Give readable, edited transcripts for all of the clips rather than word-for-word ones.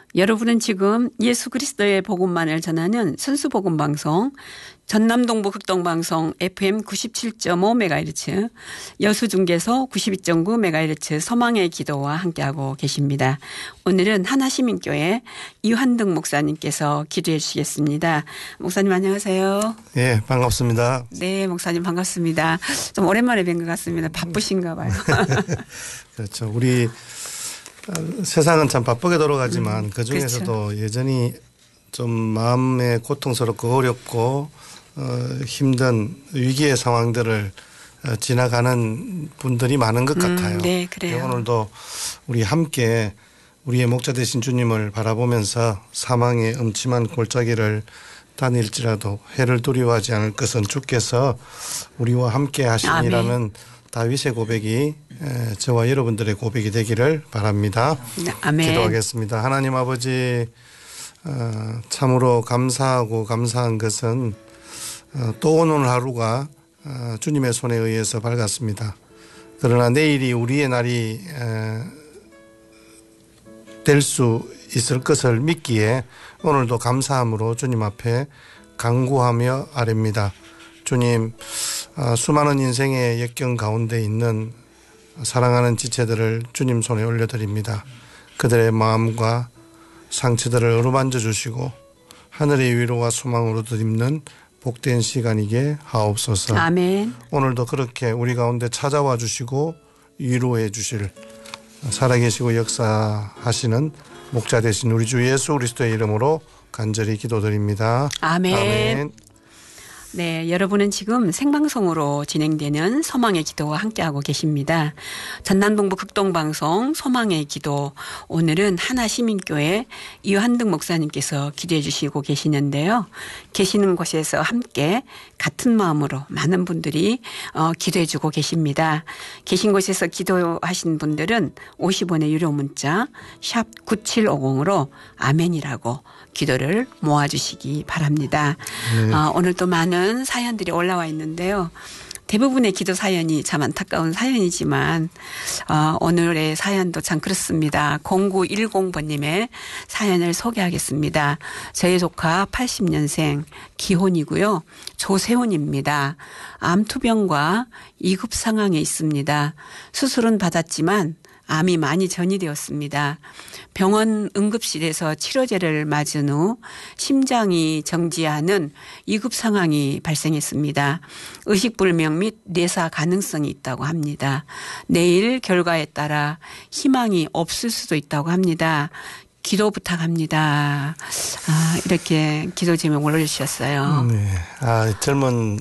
여러분은 지금 예수 그리스도의 복음만을 전하는 순수복음방송 전남동부 극동방송 FM 97.5MHz 여수중계소 92.9MHz 소망의 기도와 함께하고 계십니다. 오늘은 하나시민교회 이환등 목사님께서 기도해 주시겠습니다. 목사님 안녕하세요. 예, 반갑습니다. 네, 목사님 반갑습니다. 좀 오랜만에 뵌 것 같습니다. 바쁘신가 봐요. 그렇죠. 우리 세상은 참 바쁘게 돌아가지만 그중에서도 그렇죠. 여전히 좀 마음에 고통스럽고 어렵고 힘든 위기의 상황들을 지나가는 분들이 많은 것 같아요. 네, 그래요. 오늘도 우리 함께 우리의 목자 되신 주님을 바라보면서 사망의 음침한 골짜기를 다닐지라도 해를 두려워하지 않을 것은 주께서 우리와 함께 하시니라는 다윗의 고백이 저와 여러분들의 고백이 되기를 바랍니다. 아멘. 기도하겠습니다. 하나님 아버지, 참으로 감사하고 감사한 것은 또 오늘 하루가 주님의 손에 의해서 밝았습니다. 그러나 내일이 우리의 날이 될 수 있을 것을 믿기에 오늘도 감사함으로 주님 앞에 간구하며 아뢰입니다. 주님, 수많은 인생의 역경 가운데 있는 사랑하는 지체들을 주님 손에 올려드립니다. 그들의 마음과 상처들을 어루만져 주시고 하늘의 위로와 소망으로 덧입는 복된 시간이게 하옵소서. 아멘. 오늘도 그렇게 우리 가운데 찾아와 주시고 위로해 주실 살아계시고 역사하시는 목자 되신 우리 주 예수 그리스도의 이름으로 간절히 기도드립니다. 아멘. 아멘. 네, 여러분은 지금 생방송으로 진행되는 소망의 기도와 함께하고 계십니다. 전남동부 극동방송 소망의 기도, 오늘은 하나시민교회 이환등 목사님께서 기도해 주시고 계시는데요. 계시는 곳에서 함께 같은 마음으로 많은 분들이 기도해 주고 계십니다. 계신 곳에서 기도하신 분들은 50원의 유료 문자 샵 9750으로 아멘이라고 기도를 모아주시기 바랍니다. 오늘 또 많은 사연들이 올라와 있는데요. 대부분의 기도 사연이 참 안타까운 사연이지만 오늘의 사연도 참 그렇습니다. 0910번님의 사연을 소개하겠습니다. 저희 조카 80년생 기혼이고요. 조세훈입니다. 암투병과 2급 상황에 있습니다. 수술은 받았지만 암이 많이 전이되었습니다. 병원 응급실에서 치료제를 맞은 후 심장이 정지하는 2급 상황이 발생했습니다. 의식불명 및 뇌사 가능성이 있다고 합니다. 내일 결과에 따라 희망이 없을 수도 있다고 합니다. 기도 부탁합니다. 이렇게 기도 제목 올려주셨어요. 네. 젊은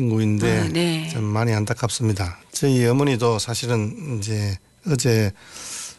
친구인데 네. 좀 많이 안타깝습니다. 저희 어머니도 사실은 이제 어제